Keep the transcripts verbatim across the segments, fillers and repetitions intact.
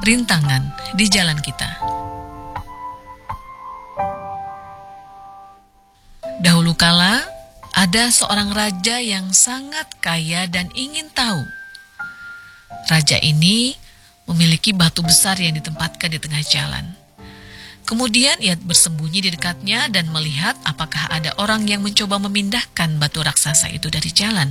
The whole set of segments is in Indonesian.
rintangan di jalan kita. Dahulu kala, ada seorang raja yang sangat kaya dan ingin tahu. Raja ini memiliki batu besar yang ditempatkan di tengah jalan. Kemudian ia bersembunyi di dekatnya dan melihat apakah ada orang yang mencoba memindahkan batu raksasa itu dari jalan.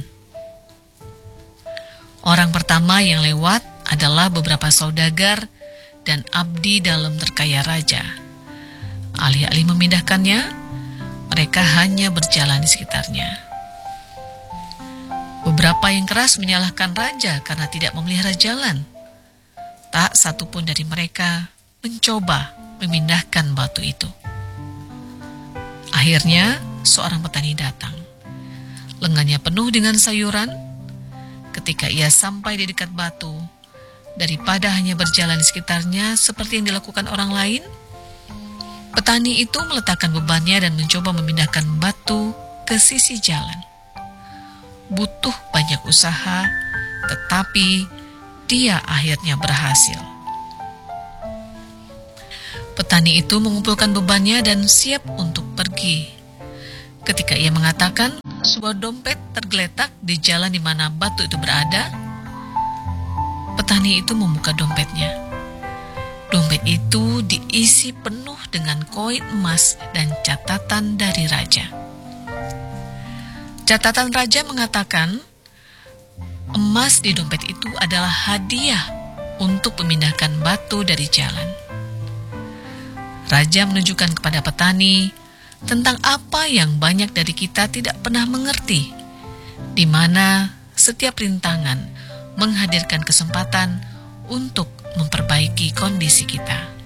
Orang pertama yang lewat adalah beberapa saudagar dan abdi dalam terkaya raja. Alih-alih memindahkannya, mereka hanya berjalan di sekitarnya. Beberapa yang keras menyalahkan raja karena tidak memelihara jalan. Tak satu pun dari mereka mencoba memindahkan batu itu. Akhirnya, seorang petani datang. Lengannya penuh dengan sayuran. Ketika ia sampai di dekat batu, daripada hanya berjalan di sekitarnya seperti yang dilakukan orang lain, petani itu meletakkan bebannya dan mencoba memindahkan batu ke sisi jalan. Butuh banyak usaha, tetapi dia akhirnya berhasil. Petani itu mengumpulkan bebannya dan siap untuk pergi. Ketika ia mengatakan, sebuah dompet tergeletak di jalan di mana batu itu berada. Petani itu membuka dompetnya. Dompet itu diisi penuh dengan koin emas dan catatan dari raja. Catatan raja mengatakan, emas di dompet itu adalah hadiah untuk memindahkan batu dari jalan. Raja menunjukkan kepada petani tentang apa yang banyak dari kita tidak pernah mengerti, di mana setiap rintangan menghadirkan kesempatan untuk memperbaiki kondisi kita.